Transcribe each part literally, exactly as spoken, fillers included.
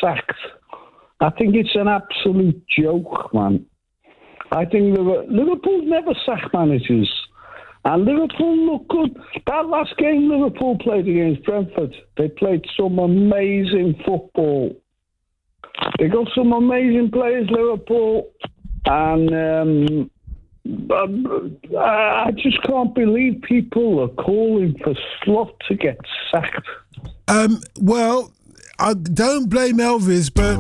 sacked. I think it's an absolute joke, man. I think Liverpool never sack managers. And Liverpool look good. That last game Liverpool played against Brentford, they played some amazing football. They got some amazing players, Liverpool. And um, I just can't believe people are calling for Slot to get sacked. Um, well, I don't blame Elvis, but...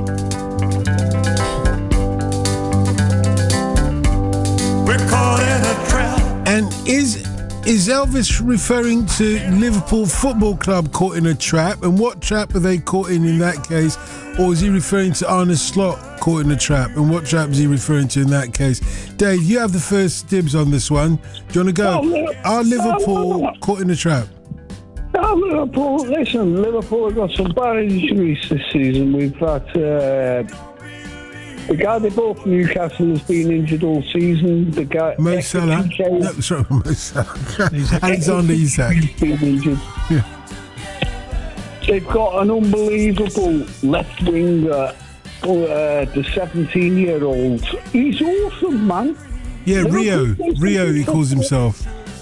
We're caught in a trap. And is is Elvis referring to Liverpool Football Club caught in a trap? And what trap are they caught in in that case? Or is he referring to Arne Slot caught in a trap? And what trap is he referring to in that case? Dave, you have the first dibs on this one. Do you want to go? No, Are Liverpool no, no. caught in a trap? No, Liverpool, listen, Liverpool have got some bad injuries this season. We've got... Uh, The guy they bought from Newcastle has been injured all season. The guy Mo Salah. No, sorry, Mo Salah. Alexander Isak. He's been injured. Yeah. They've got an unbelievable left winger, uh, the seventeen-year-old. He's awesome, man. Yeah, Rio. Rio, he calls himself.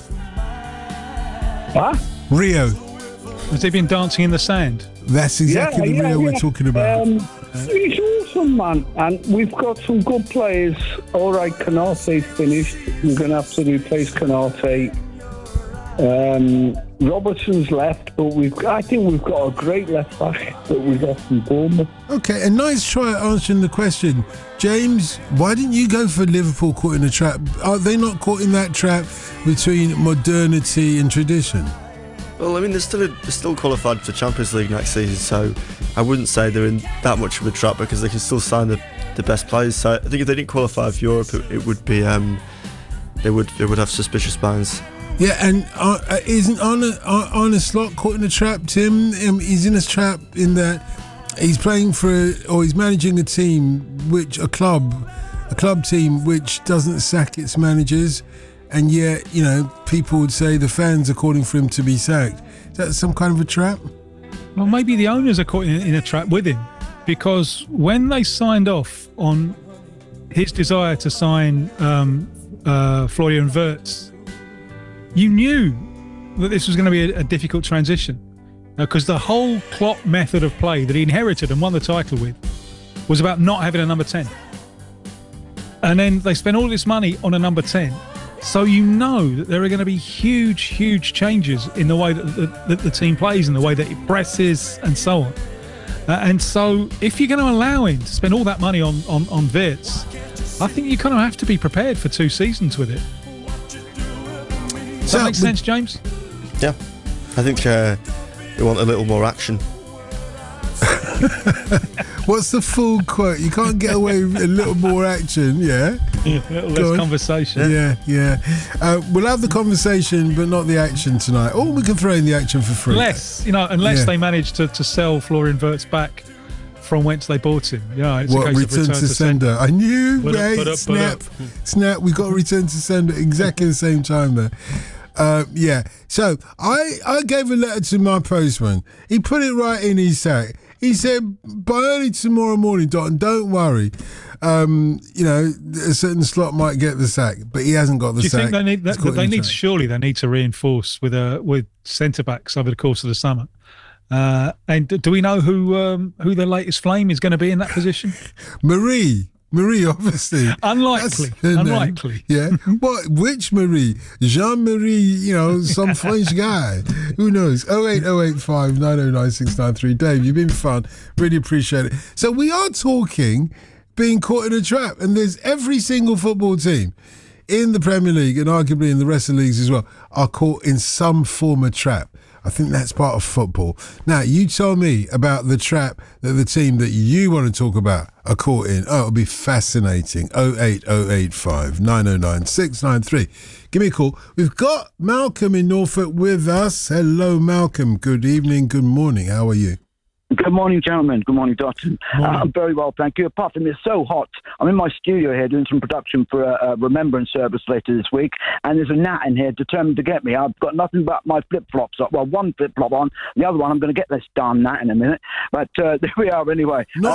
Huh? Rio. Has he been dancing in the sand? That's exactly Yeah, the yeah, Rio yeah. we're talking about. Um, he's awesome, man. And we've got some good players. All right, Canate's finished. We're going to have to replace Canate. Um, Robertson's left, but we've I think we've got a great left back that we got from Bournemouth. Okay, a nice try at answering the question. James, why didn't you go for Liverpool caught in a trap? Are they not caught in that trap between modernity and tradition? Well, I mean, they're still they're still qualified for Champions League next season, so I wouldn't say they're in that much of a trap because they can still sign the, the best players. So I think if they didn't qualify for Europe, it, it would be um, they would they would have suspicious minds. Yeah, and uh, isn't Arne, Arne Slot caught in a trap, Tim? Um, he's in a trap in that he's playing for, or he's managing a team, which a club, a club team which doesn't sack its managers, and yet, you know, people would say the fans are calling for him to be sacked. Is that some kind of a trap? Well, maybe the owners are caught in, in a trap with him, because when they signed off on his desire to sign um, uh, Florian Wirtz, you knew that this was going to be a, a difficult transition, because uh, the whole Klopp method of play that he inherited and won the title with was about not having a number ten. And then they spent all this money on a number ten. So you know that there are going to be huge, huge changes in the way that the, that the team plays and the way that it presses and so on. Uh, and so if you're going to allow him to spend all that money on, on, on Wirtz, I think you kind of have to be prepared for two seasons with it. Does So, that make sense, James? Yeah, I think uh, they want a little more action. What's the full quote? You can't get away with a little more action, yeah? Yeah, a little Go less on. conversation. Yeah, yeah. Uh, we'll have the conversation, but not the action tonight. Or we can throw in the action for free. Unless, you know, unless Yeah. they manage to, to sell Florian Wirtz back from whence they bought him. Yeah, it's What, a case return, of return to sender? I knew, Put up, right? put up, put snap, up. snap. We got to return to sender exactly the same time there. Uh, yeah. So I, I gave a letter to my postman. He put it right in his sack. He said, by early tomorrow morning, Dalton, don't worry. Um, you know, a certain slot might get the sack, but he hasn't got the Do you sack. think they need that? It's caught in They the need trap. surely they need to reinforce with uh, with centre backs over the course of the summer. Uh, and do we know who um, who the latest flame is going to be in that position? Marie. Marie, obviously. Unlikely. That's her name. Unlikely. Yeah. What? Which Marie? Jean-Marie, you know, some French guy. Who knows? oh eight oh eight five nine oh nine six nine three. Dave, you've been fun. Really appreciate it. So we are talking being caught in a trap. And there's every single football team in the Premier League and arguably in the rest of the leagues as well are caught in some form of trap. I think that's part of football. Now, you tell me about the trap that the team that you want to talk about are caught in. Oh, it'll be fascinating. oh eight oh eight five nine oh nine six nine three. Give me a call. We've got Malcolm in Norfolk with us. Hello, Malcolm. Good evening. Good morning. How are you? Good morning, gentlemen. Good morning, Dotton. Uh, I'm very well, thank you. Apart from it's so hot, I'm in my studio here doing some production for a, a remembrance service later this week, and there's a gnat in here determined to get me. I've got nothing but my flip-flops on. Well, one flip-flop on, the other one I'm going to get this darn gnat in a minute. But uh, there we are anyway. Not